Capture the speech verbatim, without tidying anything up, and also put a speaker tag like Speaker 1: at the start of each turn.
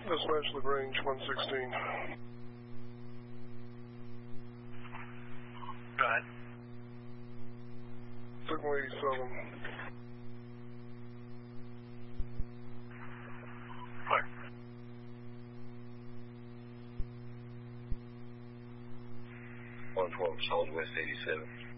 Speaker 1: Dispatch LaGrange, one sixteen.
Speaker 2: Go ahead.
Speaker 1: Signal eighty-seven.
Speaker 2: Clear.
Speaker 3: one twelve, Southwest eighty-seven.